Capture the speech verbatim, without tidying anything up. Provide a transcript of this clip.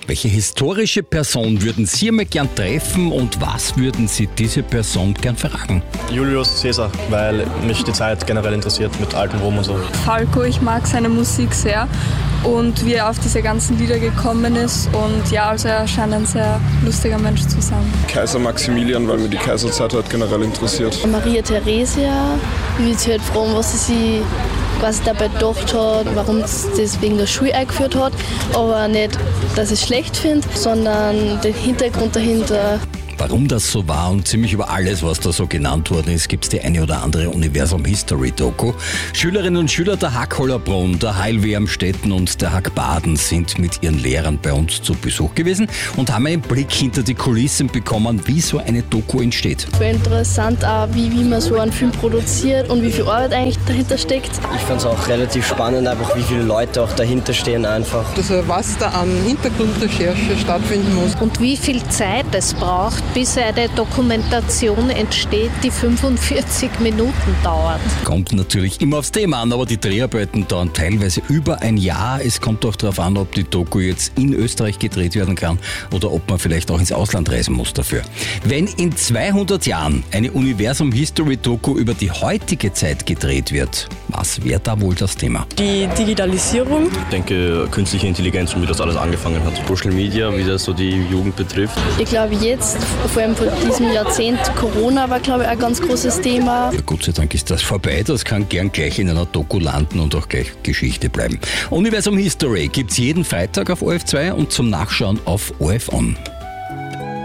Welche historische Person würden Sie einmal gern treffen und was würden Sie diese Person gern fragen? Julius Caesar, weil mich die Zeit generell interessiert mit altem Rom und so. Falco, ich mag seine Musik sehr und wie er auf diese ganzen Lieder gekommen ist. Und ja, also er scheint ein sehr lustiger Mensch zu sein. Kaiser Maximilian, weil mir die Kaiserzeit halt generell interessiert. Maria Theresia, ich würde sie halt fragen, was sie sich quasi dabei gedacht hat, warum sie das wegen der Schule eingeführt hat. Aber nicht, dass ich es schlecht finde, sondern den Hintergrund dahinter. Warum das so war und ziemlich über alles, was da so genannt worden ist, gibt es die eine oder andere Universum-History-Doku. Schülerinnen und Schüler der Hack Hollerbrunn, der H L W Amstetten und der Hack Baden sind mit ihren Lehrern bei uns zu Besuch gewesen und haben einen Blick hinter die Kulissen bekommen, wie so eine Doku entsteht. Voll interessant auch, wie, wie man so einen Film produziert und wie viel Arbeit eigentlich dahinter steckt. Ich fand es auch relativ spannend, einfach wie viele Leute auch dahinter stehen einfach. Also was da an Hintergrundrecherche stattfinden muss. Und wie viel Zeit es braucht, bis eine Dokumentation entsteht, die fünfundvierzig Minuten dauert. Kommt natürlich immer aufs Thema an, aber die Dreharbeiten dauern teilweise über ein Jahr. Es kommt auch darauf an, ob die Doku jetzt in Österreich gedreht werden kann oder ob man vielleicht auch ins Ausland reisen muss dafür. Wenn in zweihundert Jahren eine Universum-History-Doku über die heutige Zeit gedreht wird, was wäre da wohl das Thema? Die Digitalisierung. Ich denke, künstliche Intelligenz und wie das alles angefangen hat. Social Media, wie das so die Jugend betrifft. Ich glaube jetzt, vor allem von diesem Jahrzehnt, Corona war glaube ich ein ganz großes Thema. Ja, Gott sei Dank ist das vorbei, das kann gern gleich in einer Doku landen und auch gleich Geschichte bleiben. Universum History gibt's jeden Freitag auf O R F zwei und zum Nachschauen auf O R F On.